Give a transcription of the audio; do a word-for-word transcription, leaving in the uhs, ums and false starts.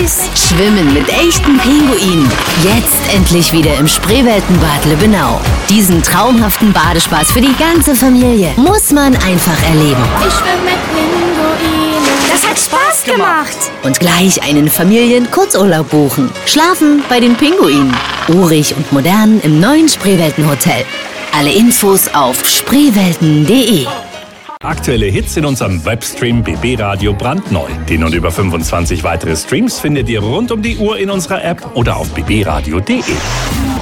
süß. Schwimmen mit echten Pinguinen. Jetzt endlich wieder im Spreeweltenbad Lübbenau. Diesen traumhaften Badespaß für die ganze Familie muss man einfach erleben. Ich schwimme mit Pinguinen. Das hat Spaß gemacht. Und gleich einen Familien-Kurzurlaub buchen. Schlafen bei den Pinguinen. Urig und modern im neuen Spreewelten-Hotel. Alle Infos auf spreewelten punkt de. Aktuelle Hits in unserem Webstream B B Radio brandneu. Den und über fünfundzwanzig weitere Streams findet ihr rund um die Uhr in unserer App oder auf b b radio punkt de.